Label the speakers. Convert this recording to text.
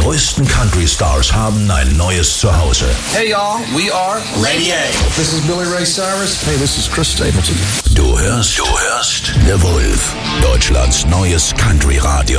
Speaker 1: größten Country-Stars haben ein neues Zuhause.
Speaker 2: Hey y'all, we are
Speaker 3: Lady A.
Speaker 2: This is Billy Ray Cyrus.
Speaker 4: Hey, this is Chris Stapleton.
Speaker 1: Du hörst The Wolf, Deutschlands neues Country-Radio.